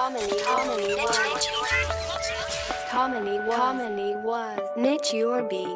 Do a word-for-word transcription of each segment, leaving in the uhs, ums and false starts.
日曜日。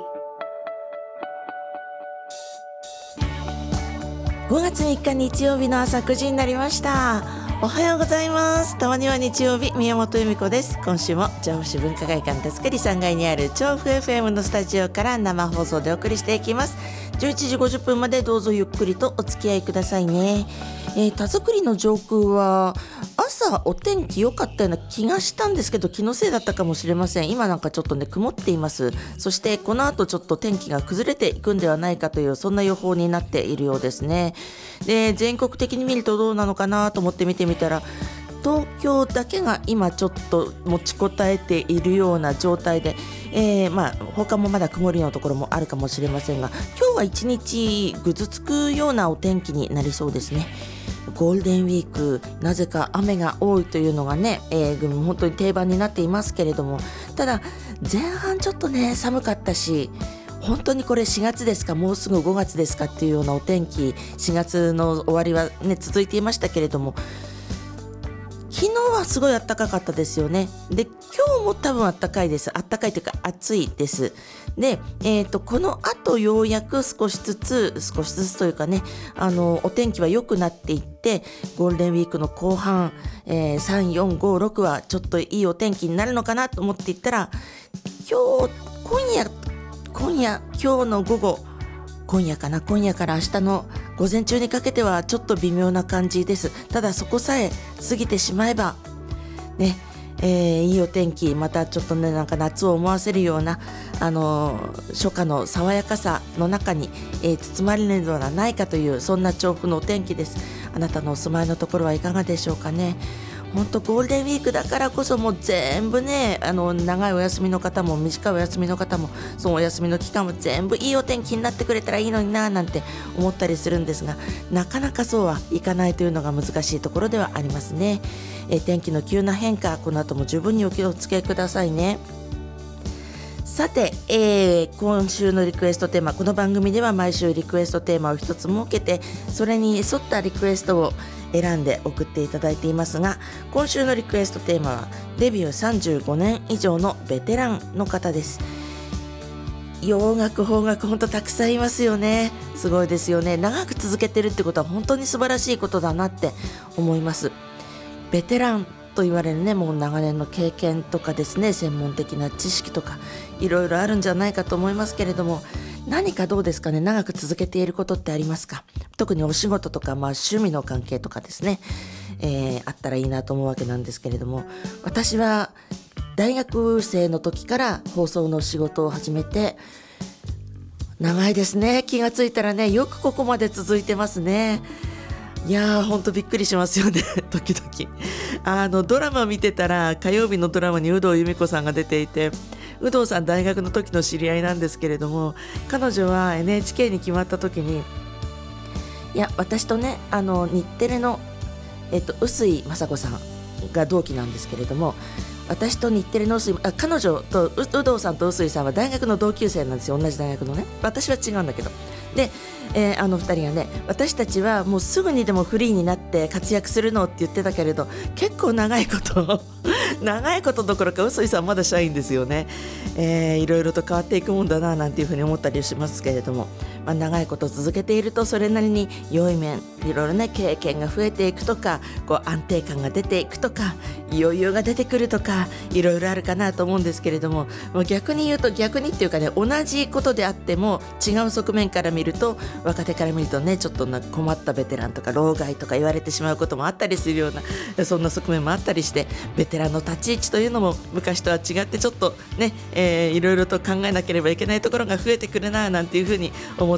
ごがつみっか日曜日の朝くじになりました。おはようございます。たまには日曜日、宮本由美子です。今週も調布市文化会館たつくりさんがいにある調布 エフエム のスタジオから生放送でお送りしていきます。じゅういちじごじゅっぷんまでどうぞゆっくりとお付き合いくださいね。えー、田作りの上空は朝お天気良かったような気がしたんですけど、気のせいだったかもしれません。今なんかちょっとね曇っています。そしてこの後ちょっと天気が崩れていくんではないかという、そんな予報になっているようですね。で、全国的に見るとどうなのかなと思って見てみたら、東京だけが今ちょっと持ちこたえているような状態で、えー、まあ他もまだ曇りのところもあるかもしれませんが、今日は一日ぐずつくようなお天気になりそうですね。ゴールデンウィーク、なぜか雨が多いというのがね、えー、本当に定番になっていますけれども、ただ前半ちょっとね寒かったし、本当にこれしがつですか、もうすぐごがつですかっていうようなお天気、しがつの終わりはね続いていましたけれども、昨日はすごい暖かかったですよね。で、今日も多分暖かいです。暖かいというか暑いです。で、えーと、この後ようやく少しずつ少しずつというかね、あのお天気は良くなっていって、ゴールデンウィークの後半、えー、さん、よん、ご、ろくはちょっといいお天気になるのかなと思っていったら、今日今夜今夜今日の午後今夜かな今夜から明日の午前中にかけてはちょっと微妙な感じです。ただそこさえ過ぎてしまえばね、えー、いいお天気、またちょっとねなんか夏を思わせるようなあのー、初夏の爽やかさの中に、えー、包まれるのではないかという、そんな調布のお天気です。あなたのお住まいのところはいかがでしょうかね。本当ゴールデンウィークだからこそ、もう全部ね、あの長いお休みの方も短いお休みの方も、そのお休みの期間も全部いいお天気になってくれたらいいのにななんて思ったりするんですが、なかなかそうはいかないというのが難しいところではありますね。えー、天気の急な変化、この後も十分にお気をつけくださいね。さて、えー、今週のリクエストテーマ、この番組では毎週リクエストテーマを一つ設けて、それに沿ったリクエストを選んで送っていただいていますが、今週のリクエストテーマはデビューさんじゅうごねん以上のベテランの方です。洋楽邦楽本当たくさんいますよね。すごいですよね。長く続けてるってことは本当に素晴らしいことだなって思います。ベテランと言われるね、もう長年の経験とかですね、専門的な知識とかいろいろあるんじゃないかと思いますけれども、何かどうですかね、長く続けていることってありますか。特にお仕事とか、まあ、趣味の関係とかですね、えー、あったらいいなと思うわけなんですけれども、私は大学生の時から放送の仕事を始めて長いですね。気がついたらね、よくここまで続いてますね。いやーほんとびっくりしますよね時々あのドラマ見てたら、火曜日のドラマに有働由美子さんが出ていて、有働さん大学の時の知り合いなんですけれども、彼女は エヌエイチケー に決まった時に、いや私とね、あの日テレの、えっと、臼井雅子さんが同期なんですけれども、私と日テレの臼井あ彼女と有働さんと臼井さんは大学の同級生なんですよ。同じ大学のね。私は違うんだけど、で、えー、あのふたりがね、私たちはもうすぐにでもフリーになって活躍するのって言ってたけれど、結構長いこと長いことどころか臼井さんまだ社員ですよね。えー、いろいろと変わっていくもんだななんていうふうに思ったりしますけれども、まあ、長いこと続けているとそれなりに良い面、いろいろね経験が増えていくとか、こう安定感が出ていくとか、余裕が出てくるとか、いろいろあるかなと思うんですけれども、まあ、逆に言うと逆にっていうかね、同じことであっても違う側面から見ると、若手から見るとね、ちょっとな困ったベテランとか老害とか言われてしまうこともあったりするような、そんな側面もあったりして、ベテランの立ち位置というのも昔とは違ってちょっとね、えー、いろいろと考えなければいけないところが増えてくるななんていうふうに思